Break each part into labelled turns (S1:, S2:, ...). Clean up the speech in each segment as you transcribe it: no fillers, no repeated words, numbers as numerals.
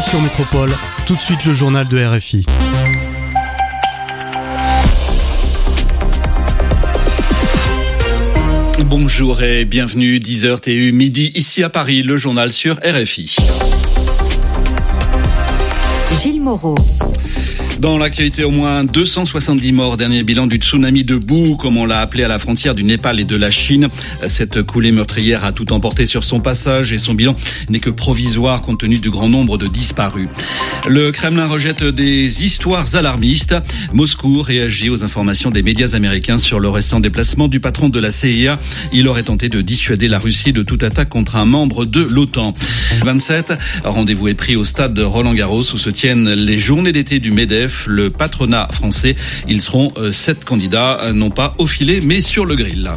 S1: sur Métropole. Tout de suite le journal de RFI.
S2: Bonjour et bienvenue, 10h TU midi, ici à Paris, le journal sur RFI.
S3: Gilles Moreau.
S2: Dans l'actualité, au moins 270 morts, dernier bilan du tsunami de boue, comme on l'a appelé à la frontière du Népal et de la Chine. Cette coulée meurtrière a tout emporté sur son passage et son bilan n'est que provisoire compte tenu du grand nombre de disparus. Le Kremlin rejette des histoires alarmistes. Moscou réagit aux informations des médias américains sur le récent déplacement du patron de la CIA. Il aurait tenté de dissuader la Russie de toute attaque contre un membre de l'OTAN. 27, rendez-vous est pris au stade Roland-Garros où se tiennent les journées d'été du MEDEF. Le patronat français. Ils seront 7 candidats, non pas au filet, mais sur le grill.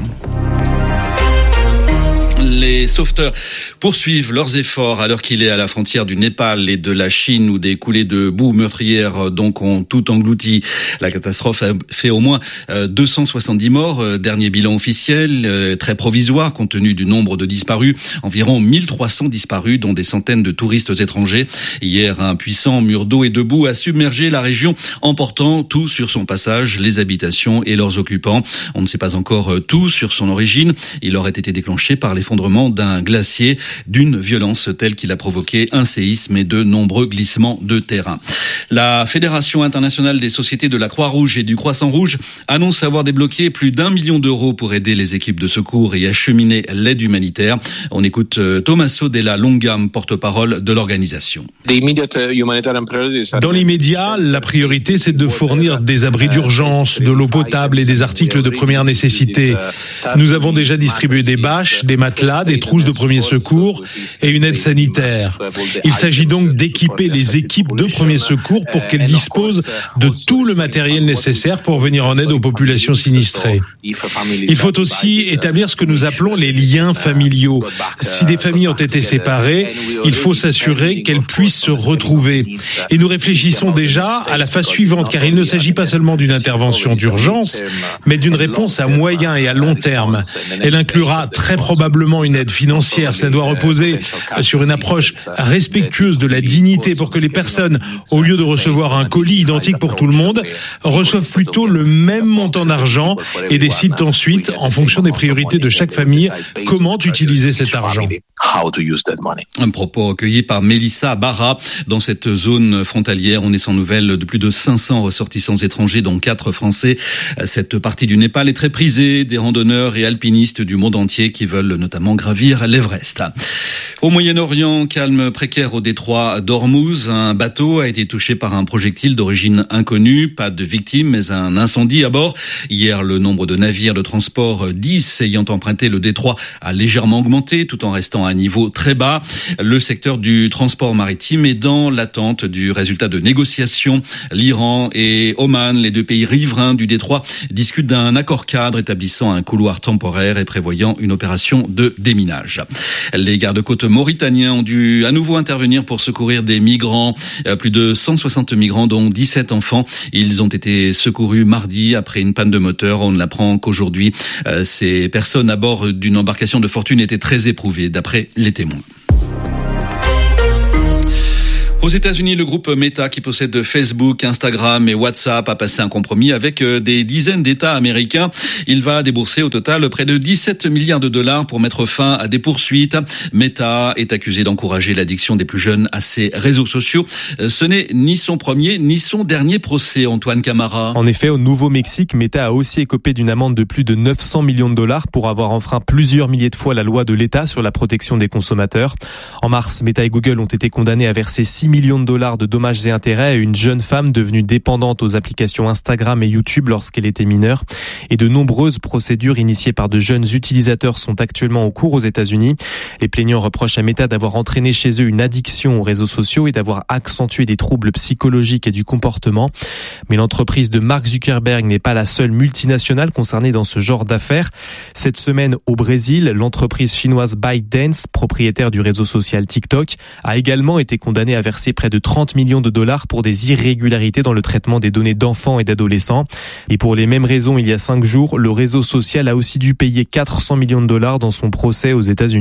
S2: Les sauveteurs poursuivent leurs efforts alors qu'il est à la frontière du Népal et de la Chine où des coulées de boue meurtrières donc ont tout englouti. La catastrophe a fait au moins 270 morts. Dernier bilan officiel, très provisoire compte tenu du nombre de disparus. Environ 1300 disparus dont des centaines de touristes étrangers. Hier, un puissant mur d'eau et de boue a submergé la région emportant tout sur son passage, les habitations et leurs occupants. On ne sait pas encore tout sur son origine. Il aurait été déclenché par l'effondrement d'un glacier d'une violence telle qu'il a provoqué un séisme et de nombreux glissements de terrain. La Fédération internationale des sociétés de la Croix-Rouge et du Croissant-Rouge annonce avoir débloqué plus d'1 million d'euros pour aider les équipes de secours et acheminer l'aide humanitaire. On écoute Tommaso Della Longam, porte-parole de l'organisation.
S4: Dans l'immédiat, la priorité c'est de fournir des abris d'urgence, de l'eau potable et des articles de première nécessité. Nous avons déjà distribué des bâches, des matelas, des trousses de premier secours et une aide sanitaire. Il s'agit donc d'équiper les équipes de premier secours pour qu'elles disposent de tout le matériel nécessaire pour venir en aide aux populations sinistrées. Il faut aussi établir ce que nous appelons les liens familiaux. Si des familles ont été séparées, il faut s'assurer qu'elles puissent se retrouver. Et nous réfléchissons déjà à la phase suivante, car il ne s'agit pas seulement d'une intervention d'urgence, mais d'une réponse à moyen et à long terme. Elle inclura très probablement une aide financière. Cela doit reposer sur une approche respectueuse de la dignité pour que les personnes, au lieu de recevoir un colis identique pour tout le monde, reçoivent plutôt le même montant d'argent et décident ensuite, en fonction des priorités de chaque famille, comment utiliser cet argent.
S2: Un propos recueilli par Mélissa Barra. Dans cette zone frontalière, on est sans nouvelles de plus de 500 ressortissants étrangers, dont 4 Français. Cette partie du Népal est très prisée des randonneurs et alpinistes du monde entier qui veulent notamment gravir l'Everest. Au Moyen-Orient, calme précaire au détroit d'Ormuz. Un bateau a été touché par un projectile d'origine inconnue. Pas de victimes, mais un incendie à bord. Hier, le nombre de navires de transport 10 ayant emprunté le détroit a légèrement augmenté, tout en restant à un niveau très bas. Le secteur du transport maritime est dans l'attente du résultat de négociations. L'Iran et Oman, les 2 pays riverains du détroit, discutent d'un accord cadre établissant un couloir temporaire et prévoyant une opération de déminage. Les gardes-côtes mauritaniens ont dû à nouveau intervenir pour secourir des migrants. Plus de 160 migrants, dont 17 enfants. Ils ont été secourus mardi après une panne de moteur. On ne l'apprend qu'aujourd'hui. Ces personnes à bord d'une embarcation de fortune étaient très éprouvées, d'après les témoins. Aux États-Unis, le groupe Meta, qui possède Facebook, Instagram et WhatsApp, a passé un compromis avec des dizaines d'États américains. Il va débourser au total près de 17 milliards de dollars pour mettre fin à des poursuites. Meta est accusé d'encourager l'addiction des plus jeunes à ses réseaux sociaux. Ce n'est ni son premier ni son dernier procès, Antoine Camara.
S5: En effet, au Nouveau-Mexique, Meta a aussi écopé d'une amende de plus de 900 millions de dollars pour avoir enfreint plusieurs milliers de fois la loi de l'État sur la protection des consommateurs. En mars, Meta et Google ont été condamnés à verser 6 millions de dollars de dommages et intérêts à une jeune femme devenue dépendante aux applications Instagram et YouTube lorsqu'elle était mineure. Et de nombreuses procédures initiées par de jeunes utilisateurs sont actuellement en cours aux États-Unis. Les plaignants reprochent à Meta d'avoir entraîné chez eux une addiction aux réseaux sociaux et d'avoir accentué des troubles psychologiques et du comportement. Mais l'entreprise de Mark Zuckerberg n'est pas la seule multinationale concernée dans ce genre d'affaires. Cette semaine, au Brésil, l'entreprise chinoise ByteDance, propriétaire du réseau social TikTok, a également été condamnée à verser près de 30 millions de dollars pour des irrégularités dans le traitement des données d'enfants et d'adolescents. Et pour les mêmes raisons, il y a 5 jours, le réseau social a aussi dû payer 400 millions de dollars dans son procès aux États-Unis.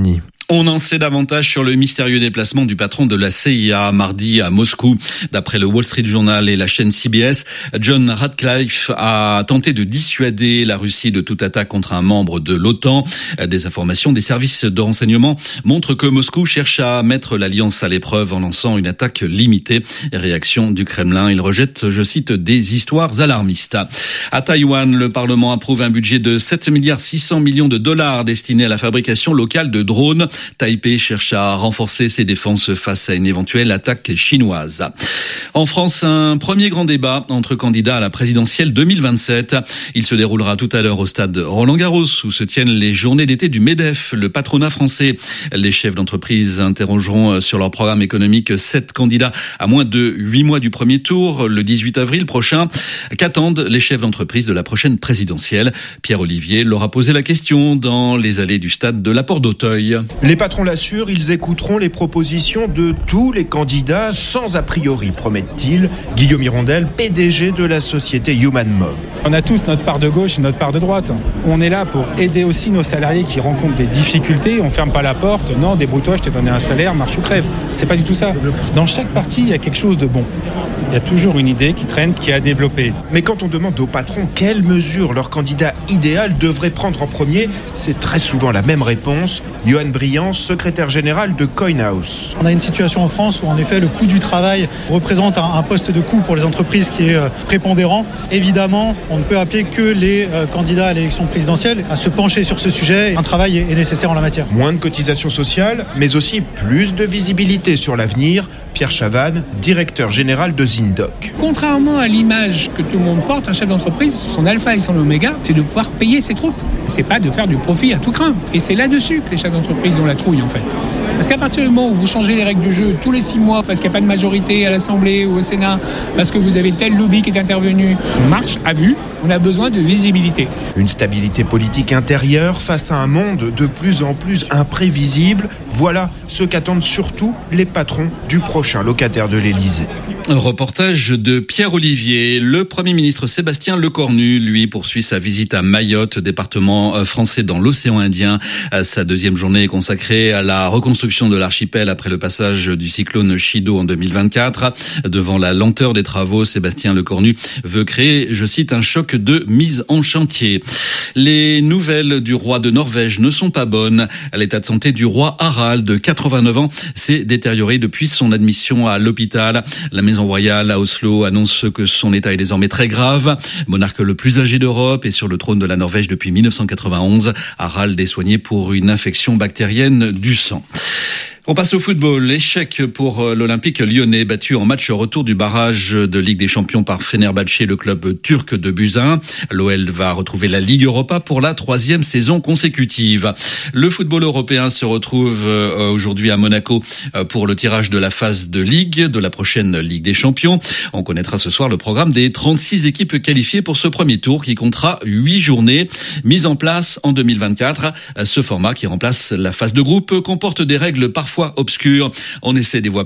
S2: On en sait davantage sur le mystérieux déplacement du patron de la CIA mardi à Moscou. D'après le Wall Street Journal et la chaîne CBS, John Ratcliffe a tenté de dissuader la Russie de toute attaque contre un membre de l'OTAN. Des informations des services de renseignement montrent que Moscou cherche à mettre l'alliance à l'épreuve en lançant une attaque limitée. Réaction du Kremlin, il rejette, je cite, des histoires alarmistes. À Taïwan, le Parlement approuve un budget de 7,6 milliards de dollars destiné à la fabrication locale de drones. Taipei cherche à renforcer ses défenses face à une éventuelle attaque chinoise. En France, un premier grand débat entre candidats à la présidentielle 2027. Il se déroulera tout à l'heure au stade Roland-Garros où se tiennent les journées d'été du MEDEF, le patronat français. Les chefs d'entreprise interrogeront sur leur programme économique 7 candidats à moins de 8 mois du premier tour, le 18 avril prochain. Qu'attendent les chefs d'entreprise de la prochaine présidentielle? Pierre Olivier leur a posé la question dans les allées du stade de la Porte d'Auteuil.
S3: Les patrons l'assurent, ils écouteront les propositions de tous les candidats sans a priori, promettent-ils. Guillaume Hirondelle, PDG de la société Human Mob.
S6: On a tous notre part de gauche et notre part de droite. On est là pour aider aussi nos salariés qui rencontrent des difficultés. On ferme pas la porte. Non, débrouille-toi, je t'ai donné un salaire, marche ou crève. C'est pas du tout ça. Dans chaque parti, il y a quelque chose de bon. Il y a toujours une idée qui traîne, qui est à développer.
S3: Mais quand on demande aux patrons quelles mesures leur candidat idéal devrait prendre en premier, c'est très souvent la même réponse. Johan Briand, secrétaire général de Coinhouse.
S7: On a une situation en France où en effet le coût du travail représente un poste de coût pour les entreprises qui est prépondérant. Évidemment, on ne peut appeler que les candidats à l'élection présidentielle à se pencher sur ce sujet. Un travail est nécessaire en la matière.
S3: Moins de cotisations sociales, mais aussi plus de visibilité sur l'avenir. Pierre Chavannes, directeur général de Zindoc.
S8: Contrairement à l'image que tout le monde porte, un chef d'entreprise, son alpha et son oméga, c'est de pouvoir payer ses troupes. C'est pas de faire du profit à tout craint. Et c'est là-dessus que les chefs d'entreprise ont la trouille en fait. Parce qu'à partir du moment où vous changez les règles du jeu tous les 6 mois parce qu'il n'y a pas de majorité à l'Assemblée ou au Sénat, parce que vous avez tel lobby qui est intervenu, on marche à vue, on a besoin de visibilité.
S3: Une stabilité politique intérieure face à un monde de plus en plus imprévisible. Voilà ce qu'attendent surtout les patrons du prochain locataire de l'Élysée.
S2: Un reportage de Pierre Olivier. Le Premier ministre Sébastien Lecornu, lui, poursuit sa visite à Mayotte, département français dans l'océan Indien. Sa deuxième journée est consacrée à la reconstruction de l'archipel après le passage du cyclone Chido en 2024. Devant la lenteur des travaux, Sébastien Lecornu veut créer, je cite, un choc de mise en chantier. Les nouvelles du roi de Norvège ne sont pas bonnes. L'état de santé du roi Harald, de 89 ans, s'est détérioré depuis son admission à l'hôpital. La maison royale à Oslo annonce que son état est désormais très grave. Monarque le plus âgé d'Europe et sur le trône de la Norvège depuis 1991, Harald est soigné pour une infection bactérienne du sang. On passe au football. Échec pour l'Olympique lyonnais, battu en match retour du barrage de Ligue des Champions par Fenerbahçe, le club turc de Buzyn. L'OL va retrouver la Ligue Europa pour la 3e saison consécutive. Le football européen se retrouve aujourd'hui à Monaco pour le tirage de la phase de Ligue, de la prochaine Ligue des Champions. On connaîtra ce soir le programme des 36 équipes qualifiées pour ce premier tour qui comptera 8 journées. Mise en place en 2024, ce format qui remplace la phase de groupe comporte des règles parfois obscur. On essaye d'y voir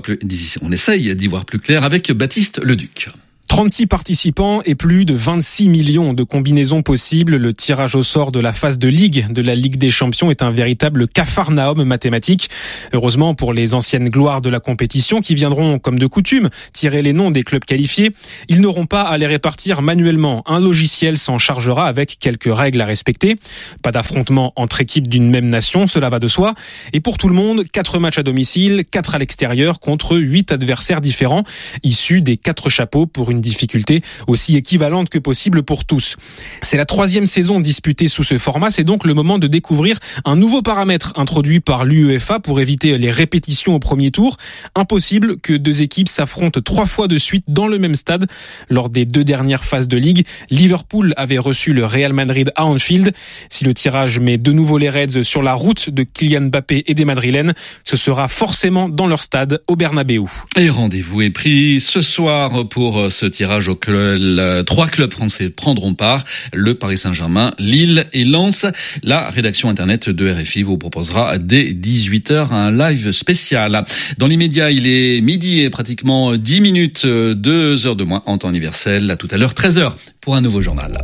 S2: plus clair avec Baptiste Leduc.
S9: 36 participants et plus de 26 millions de combinaisons possibles. Le tirage au sort de la phase de Ligue de la Ligue des Champions est un véritable capharnaüm mathématique. Heureusement pour les anciennes gloires de la compétition qui viendront, comme de coutume, tirer les noms des clubs qualifiés, ils n'auront pas à les répartir manuellement. Un logiciel s'en chargera avec quelques règles à respecter. Pas d'affrontement entre équipes d'une même nation, cela va de soi. Et pour tout le monde, 4 matchs à domicile, 4 à l'extérieur contre 8 adversaires différents, issus des 4 chapeaux pour une difficulté aussi équivalente que possible pour tous. C'est la 3e saison disputée sous ce format, c'est donc le moment de découvrir un nouveau paramètre introduit par l'UEFA pour éviter les répétitions au premier tour. Impossible que 2 équipes s'affrontent 3 fois de suite dans le même stade. Lors des 2 dernières phases de Ligue, Liverpool avait reçu le Real Madrid à Anfield. Si le tirage met de nouveau les Reds sur la route de Kylian Mbappé et des Madrilènes, ce sera forcément dans leur stade au Bernabéu.
S2: Et rendez-vous est pris ce soir pour ce tirage auquel 3 clubs français prendront part, le Paris Saint-Germain, Lille et Lens. La rédaction internet de RFI vous proposera dès 18h un live spécial. Dans l'immédiat, il est midi et pratiquement 10 minutes, 2 heures de moins en temps universel. À tout à l'heure, 13h pour un nouveau journal.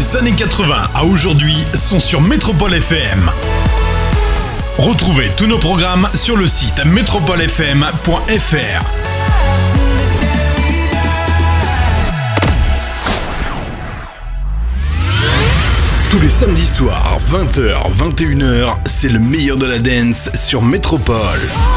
S10: Des années 80 à aujourd'hui sont sur Métropole FM. Retrouvez tous nos programmes sur le site metropolefm.fr. Tous les samedis soirs, 20h, 21h, c'est le meilleur de la dance sur Métropole.